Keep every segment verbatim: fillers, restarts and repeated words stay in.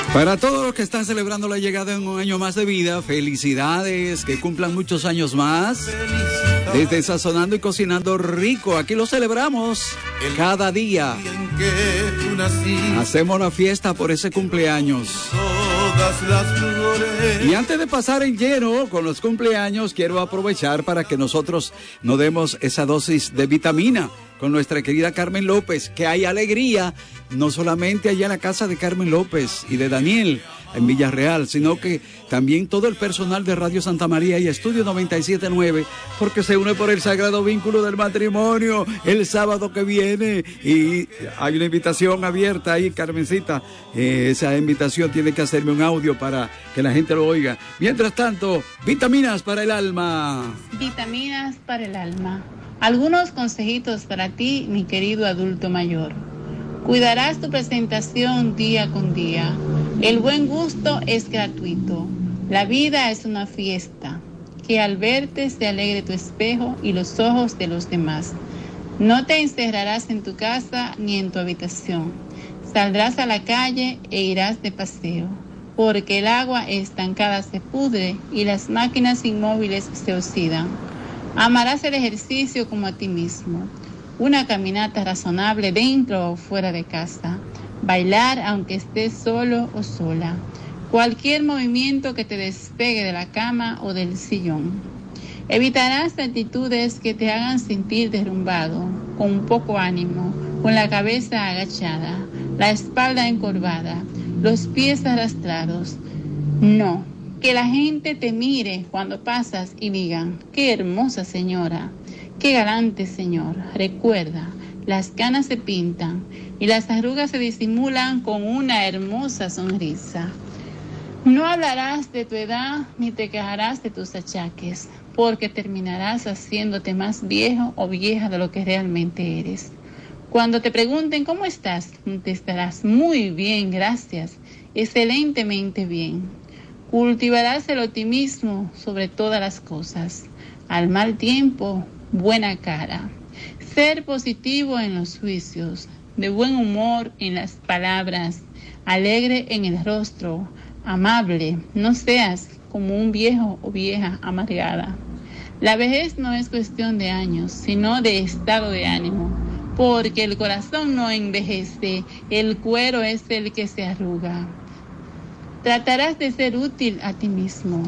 Para todos los que están celebrando la llegada de un año más de vida, felicidades, que cumplan muchos años más. Desde Sazonando y Cocinando Rico, aquí lo celebramos cada día. Hacemos la fiesta por ese cumpleaños. Y antes de pasar en lleno con los cumpleaños, quiero aprovechar para que nosotros nos demos esa dosis de vitamina con nuestra querida Carmen López, que hay alegría, no solamente allá en la casa de Carmen López y de Daniel en Villarreal, sino que también todo el personal de Radio Santa María y Estudio noventa y siete punto nueve, porque se une por el sagrado vínculo del matrimonio el sábado que viene, y hay una invitación abierta ahí, Carmencita. Eh, esa invitación tiene que hacerme un audio para que la gente lo oiga. Mientras tanto, vitaminas para el alma. Vitaminas para el alma. Algunos consejitos para ti, mi querido adulto mayor. Cuidarás tu presentación día con día. El buen gusto es gratuito. La vida es una fiesta. Que al verte se alegre tu espejo y los ojos de los demás. No te encerrarás en tu casa ni en tu habitación. Saldrás a la calle e irás de paseo, porque el agua estancada se pudre y las máquinas inmóviles se oxidan. Amarás el ejercicio como a ti mismo. Una caminata razonable dentro o fuera de casa. Bailar aunque estés solo o sola. Cualquier movimiento que te despegue de la cama o del sillón. Evitarás actitudes que te hagan sentir derrumbado, con poco ánimo, con la cabeza agachada, la espalda encorvada, los pies arrastrados. No. Que la gente te mire cuando pasas y digan: qué hermosa señora, qué galante señor. Recuerda, las canas se pintan y las arrugas se disimulan con una hermosa sonrisa. No hablarás de tu edad ni te quejarás de tus achaques, porque terminarás haciéndote más viejo o vieja de lo que realmente eres. Cuando te pregunten cómo estás, contestarás: muy bien, gracias, excelentemente bien. Cultivarás el optimismo sobre todas las cosas. Al mal tiempo, buena cara. Ser positivo en los juicios, de buen humor en las palabras, alegre en el rostro, amable. No seas como un viejo o vieja amargada. La vejez no es cuestión de años, sino de estado de ánimo, porque el corazón no envejece, el cuero es el que se arruga. Tratarás de ser útil a ti mismo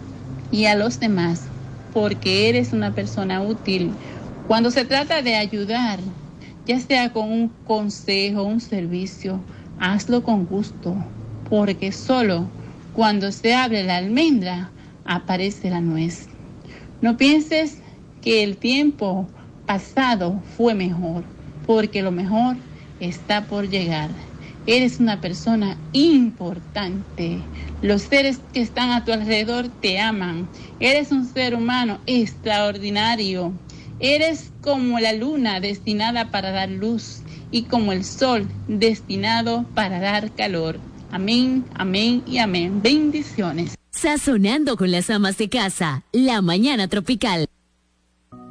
y a los demás, porque eres una persona útil. Cuando se trata de ayudar, ya sea con un consejo o un servicio, hazlo con gusto, porque solo cuando se abre la almendra aparece la nuez. No pienses que el tiempo pasado fue mejor, porque lo mejor está por llegar. Eres una persona importante. Los seres que están a tu alrededor te aman. Eres un ser humano extraordinario. Eres como la luna destinada para dar luz y como el sol destinado para dar calor. Amén, amén y amén. Bendiciones. Sazonando con las amas de casa, la mañana tropical.